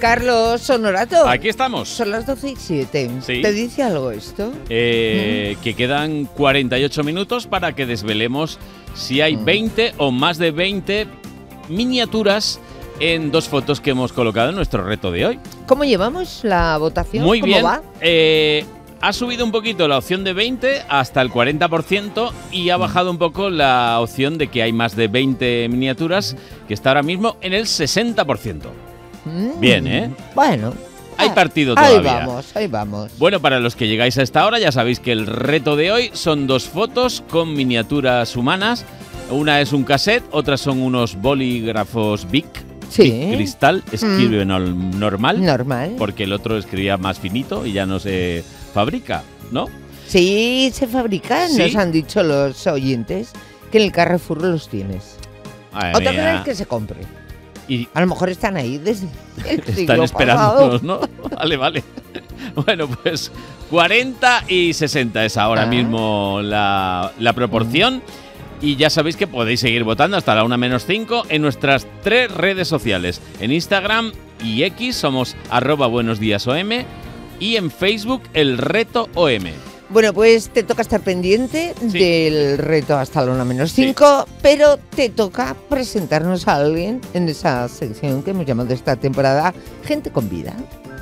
Carlos Honorato. Aquí estamos. Son las 12:07. Sí. ¿Te dice algo esto? Que quedan 48 minutos para que desvelemos si hay 20 o más de 20 miniaturas en dos fotos que hemos colocado en nuestro reto de hoy. ¿Cómo llevamos la votación? Muy ¿Cómo bien. va? Ha subido un poquito la opción de 20 hasta el 40% y ha bajado un poco la opción de que hay más de 20 miniaturas, que está ahora mismo en el 60%. Bien, ¿eh? Bueno. Hay partido todavía. Ahí vamos. Bueno, para los que llegáis a esta hora, ya sabéis que el reto de hoy son dos fotos con miniaturas humanas. Una es un cassette, otras son unos bolígrafos Bic. Sí. Bic Cristal, escribe normal. Normal. Porque el otro escribía más finito y ya no se fabrica, ¿no? Sí, se fabrican, ¿Sí? Nos han dicho los oyentes que en el Carrefour los tienes. Ay, Otra mía. cosa es que se compre. Y A lo mejor están ahí desde el están siglo esperándonos, pasado. ¿no? Vale. Bueno, pues 40 y 60 es ahora mismo la proporción. Y ya sabéis que podéis seguir votando hasta la 1:05 en nuestras 3 redes sociales. En Instagram y X somos @buenosdiasom y en Facebook el reto OM. Bueno, pues te toca estar pendiente Sí. del reto hasta la 1:05, pero te toca presentarnos a alguien en esa sección que hemos llamado esta temporada Gente con Vida.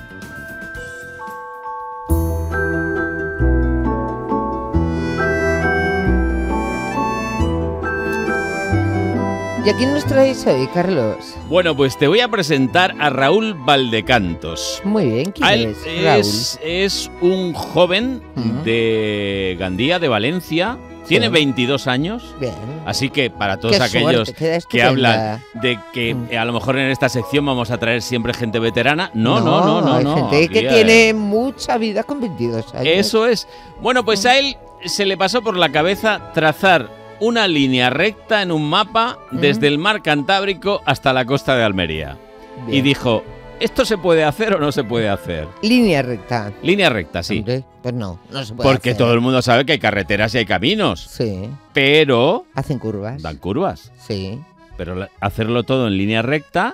¿Y a quién nos traes hoy, Carlos? Bueno, pues te voy a presentar a Raúl Valdecantos. Muy bien, ¿quién Él es, Raúl? es un joven de Gandía, de Valencia. Tiene 22 años. Bien. Así que para todos Qué aquellos suerte, queda que estupenda. hablan de que a lo mejor en esta sección vamos a traer siempre gente veterana. No. Hay gente que Aquí, tiene mucha vida con 22 años. Eso es. Bueno, pues a él se le pasó por la cabeza trazar una línea recta en un mapa desde el mar Cantábrico hasta la costa de Almería. Bien. Y dijo, ¿esto se puede hacer o no se puede hacer? Línea recta. Línea recta, sí. Hombre, pues no se puede Porque hacer. todo el mundo sabe que hay carreteras y hay caminos. Sí, Pero hacen curvas. dan curvas. Sí. Pero hacerlo todo en línea recta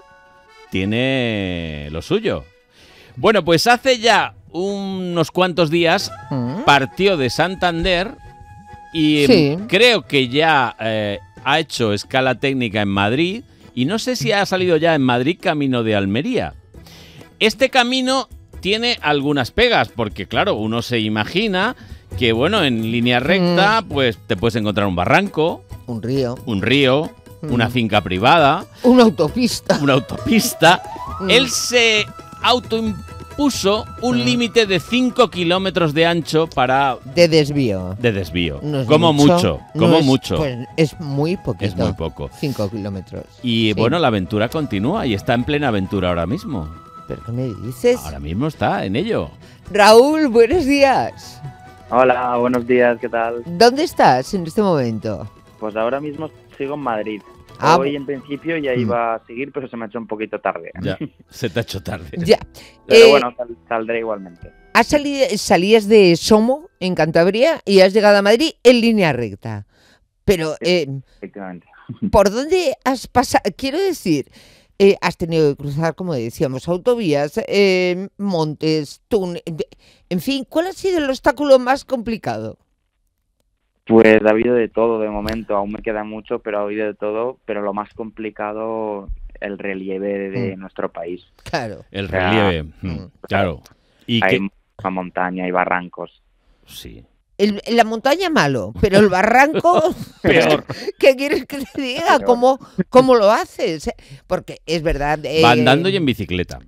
tiene lo suyo. Bueno, pues hace ya unos cuantos días partió de Santander y Sí. creo que ya ha hecho escala técnica en Madrid y no sé si ha salido ya en Madrid camino de Almería. Este camino tiene algunas pegas porque, claro, uno se imagina que, bueno, en línea recta pues te puedes encontrar un barranco, Un río. una finca privada, Una autopista. una autopista. Él se autoimpuso un límite de 5 kilómetros de ancho De desvío. de desvío. No es Como mucho, como no es- mucho. Pues es muy poquito. Es muy poco. 5 kilómetros. Y Sí. bueno, la aventura continúa y está en plena aventura ahora mismo. ¿Pero qué me dices? Ahora mismo está en ello. Raúl, buenos días. Hola, buenos días, ¿qué tal? ¿Dónde estás en este momento? Pues ahora mismo sigo en Madrid. Ah, Hoy en principio ya iba a seguir, pero se me ha hecho un poquito tarde. Ya, se te ha hecho tarde. Ya. Pero bueno, saldré igualmente. Salías de Somo, en Cantabria, y has llegado a Madrid en línea recta. Pero, Efectivamente. ¿por dónde has pasado? Quiero decir, has tenido que cruzar, como decíamos, autovías, montes, túneles. En fin, ¿cuál ha sido el obstáculo más complicado? Pues ha habido de todo de momento, aún me queda mucho, pero ha habido de todo. Pero lo más complicado, el relieve de nuestro país. Claro. El relieve, claro. Y Hay que mucha montaña, hay barrancos. sí. La montaña malo, pero el barranco, Peor. ¿qué quieres que te diga? Peor. ¿Cómo lo haces? Porque es verdad. Va andando y en bicicleta.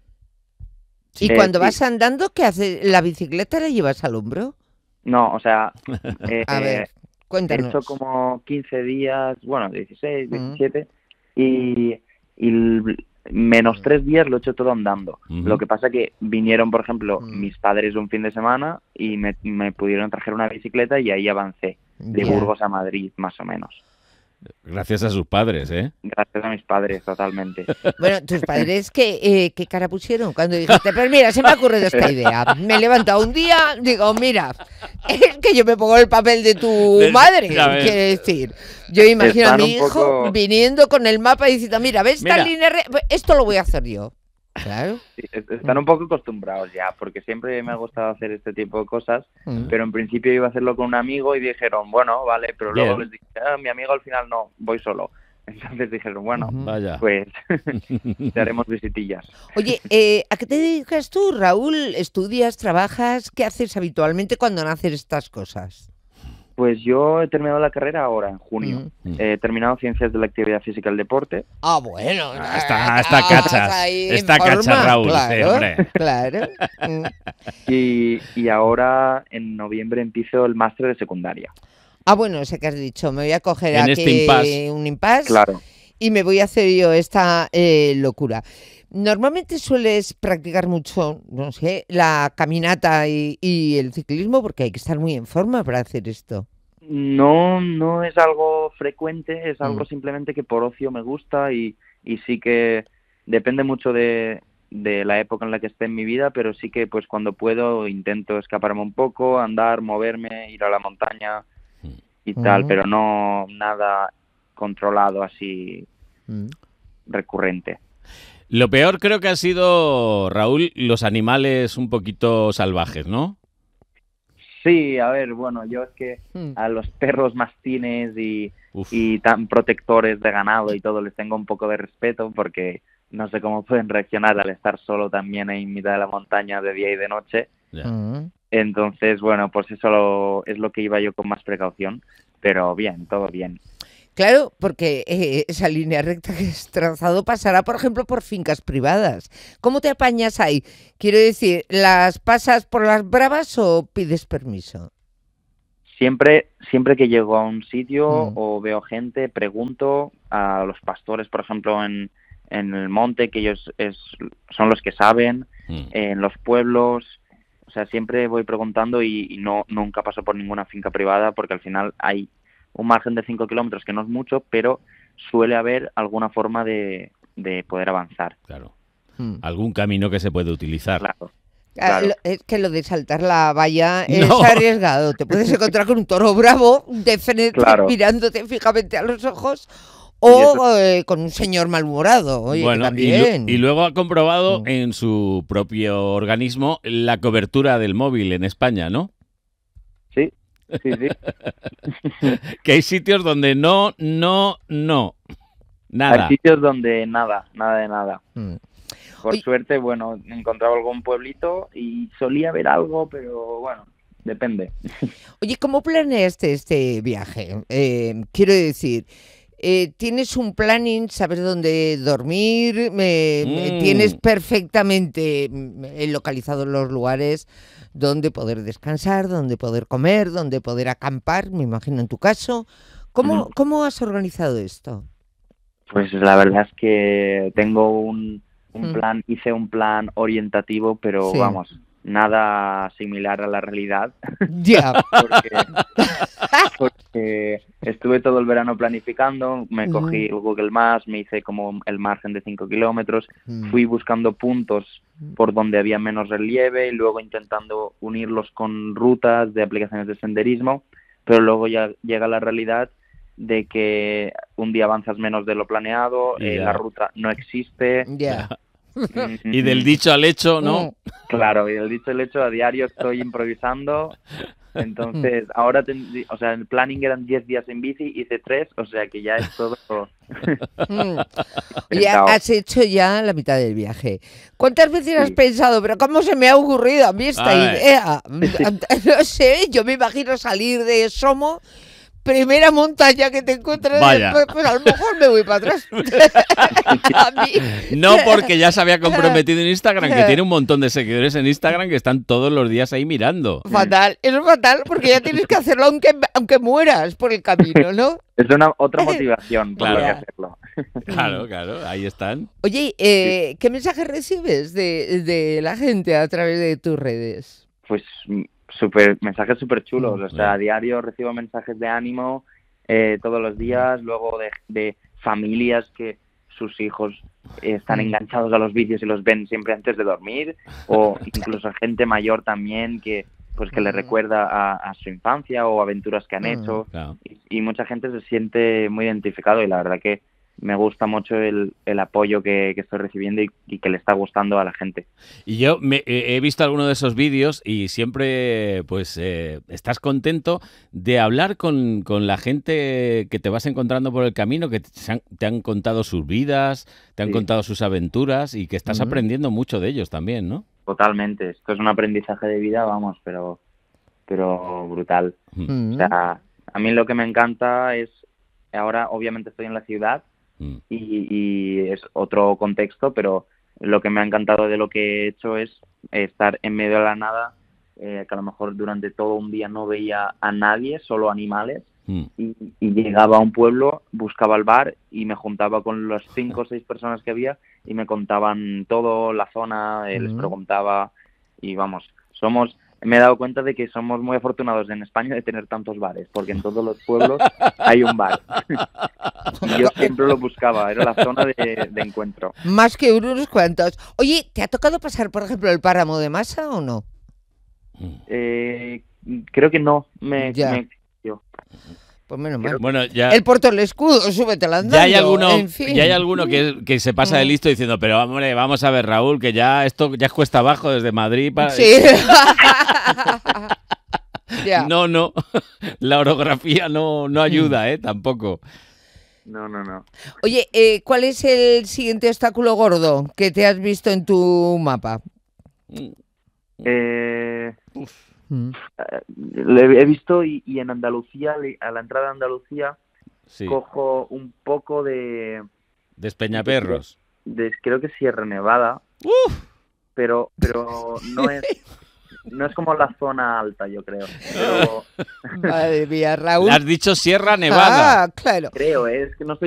Y cuando sí. vas andando, ¿qué haces? ¿La bicicleta la llevas al hombro? No, o sea, A ver, he cuéntanos. hecho como 15 días, bueno, 16, Mm. 17, y menos 3 días lo he hecho todo andando. Ujú. Lo que pasa que vinieron, por ejemplo, Mm. mis padres un fin de semana y me pudieron traer una bicicleta y ahí avancé, de Ya. Burgos a Madrid, más o menos. Gracias a sus padres, ¿eh? Gracias a mis padres, totalmente. Bueno, tus padres, ¿qué cara pusieron cuando dijiste? Pues mira, se me ha ocurrido esta idea. Me he levantado un día, digo, mira, es que yo me pongo el papel de tu madre, ya ves. quiere decir. Yo imagino a Están mi un hijo poco- viniendo con el mapa y diciendo, mira, ¿ves esta Mira. línea? Esto lo voy a hacer yo. Claro. Sí, están un poco acostumbrados ya, porque siempre me ha gustado hacer este tipo de cosas, pero en principio iba a hacerlo con un amigo y dijeron, bueno, vale, pero luego Bien. les dije, mi amigo al final no, voy solo. Entonces dijeron, bueno, Vaya. pues te haremos visitillas. Oye, ¿a qué te dedicas tú, Raúl? ¿Estudias, trabajas? ¿Qué haces habitualmente cuando nacen estas cosas? Pues yo he terminado la carrera ahora, en junio. He terminado Ciencias de la Actividad Física y el Deporte. Ah, bueno. Está estás cachas. ahí en Está cachas, forma, Raúl. Sí, claro, hombre. claro. Y ahora, en noviembre, empiezo el máster de secundaria. Ah, bueno, sé que has dicho, me voy a coger En aquí este impasse. un impasse Claro. y me voy a hacer yo esta locura. Normalmente sueles practicar mucho, no sé, la caminata y el ciclismo porque hay que estar muy en forma para hacer esto. No es algo frecuente, es algo simplemente que por ocio me gusta y sí que depende mucho de la época en la que esté en mi vida, pero sí que pues cuando puedo intento escaparme un poco, andar, moverme, ir a la montaña y tal, pero no nada controlado así recurrente. Lo peor creo que ha sido, Raúl, los animales un poquito salvajes, ¿no? Sí, a ver, bueno, yo es que a los perros mastines Uf. y tan protectores de ganado y todo les tengo un poco de respeto porque no sé cómo pueden reaccionar al estar solo también en mitad de la montaña de día y de noche. Ya. Entonces, bueno, pues eso es lo que iba yo con más precaución, pero bien, todo bien. Claro, porque esa línea recta que has trazado pasará, por ejemplo, por fincas privadas. ¿Cómo te apañas ahí? Quiero decir, ¿las pasas por las bravas o pides permiso? Siempre que llego a un sitio o veo gente, pregunto a los pastores, por ejemplo, en el monte, que ellos son los que saben, en los pueblos. O sea, siempre voy preguntando y nunca paso por ninguna finca privada porque al final hay un margen de 5 kilómetros que no es mucho, pero suele haber alguna forma de poder avanzar. Claro. Algún camino que se puede utilizar. Claro. Es que lo de saltar la valla No. es arriesgado. Te puedes encontrar con un toro bravo de frente mirándote fijamente a los ojos o con un señor malhumorado. Oye, bueno, que también. y luego ha comprobado en su propio organismo la cobertura del móvil en España, ¿no? Sí. Que hay sitios donde no. Nada. Hay sitios donde nada de nada. Por Oye, suerte, bueno, encontraba algún pueblito y solía ver algo, pero bueno, depende. Oye, ¿cómo planeaste este viaje? Quiero decir, ¿tienes un planning, sabes dónde dormir? ¿Tienes perfectamente localizados los lugares donde poder descansar, donde poder comer, donde poder acampar? Me imagino en tu caso. ¿Cómo has organizado esto? Pues la verdad es que tengo un plan, hice un plan orientativo, pero Sí. vamos, nada similar a la realidad. Ya. porque estuve todo el verano planificando, me cogí el Google Maps, me hice como el margen de 5 kilómetros, fui buscando puntos por donde había menos relieve y luego intentando unirlos con rutas de aplicaciones de senderismo, pero luego ya llega la realidad de que un día avanzas menos de lo planeado, la ruta no existe. Ya. Y del dicho al hecho, ¿no? Claro, y del dicho al hecho, a diario estoy improvisando. Entonces, ahora, o sea, el planning eran 10 días en bici, hice 3, o sea que ya es todo. Y has hecho ya la mitad del viaje. ¿Cuántas veces has pensado, pero cómo se me ha ocurrido a mí esta idea? No sé, yo me imagino salir de Somo, primera montaña que te encuentres, pues a lo mejor me voy para atrás. A mí. No, porque ya se había comprometido en Instagram, que tiene un montón de seguidores en Instagram que están todos los días ahí mirando. Fatal, eso es fatal, porque ya tienes que hacerlo aunque mueras por el camino, ¿no? Es otra motivación por lo que hacerlo. Claro, ahí están. Oye, ¿qué mensajes recibes de la gente a través de tus redes? Pues mensajes súper chulos, o sea, a diario recibo mensajes de ánimo todos los días, luego de familias que sus hijos están enganchados a los vídeos y los ven siempre antes de dormir, o incluso gente mayor también que le recuerda a su infancia o aventuras que han hecho, y mucha gente se siente muy identificado y la verdad que me gusta mucho el apoyo que estoy recibiendo y que le está gustando a la gente. Y yo he visto alguno de esos vídeos y siempre pues estás contento de hablar con la gente que te vas encontrando por el camino, que te han contado sus vidas, te han contado sus aventuras y que estás aprendiendo mucho de ellos también, ¿no? Totalmente. Esto es un aprendizaje de vida, vamos, pero brutal. O sea, a mí lo que me encanta es, ahora obviamente estoy en la ciudad y es otro contexto, pero lo que me ha encantado de lo que he hecho es estar en medio de la nada, que a lo mejor durante todo un día no veía a nadie, solo animales, y llegaba a un pueblo, buscaba el bar y me juntaba con las 5 o 6 personas que había y me contaban todo, la zona, les preguntaba y vamos, me he dado cuenta de que somos muy afortunados en España de tener tantos bares, porque en todos los pueblos hay un bar. Y yo siempre lo buscaba, era la zona de encuentro. Más que unos cuantos. Oye, ¿te ha tocado pasar, por ejemplo, el páramo de Masa o no? Creo que no, yo. Pues menos mal. Bueno, ya, el Puerto del Escudo, súbete andando. Ya hay alguno, en fin. ya hay alguno que se pasa de listo diciendo, pero hombre, vamos a ver, Raúl, que ya esto ya es cuesta abajo desde Madrid para... Sí. No, la orografía no ayuda, tampoco. No. Oye, ¿cuál es el siguiente obstáculo gordo que te has visto en tu mapa? Lo he visto y en Andalucía, a la entrada de Andalucía, cojo un poco de Despeñaperros. Creo que Sierra Nevada, pero no es como la zona alta, yo creo. Pero... Madre mía, Raúl. Has dicho Sierra Nevada. Ah, claro. Creo, es que no estoy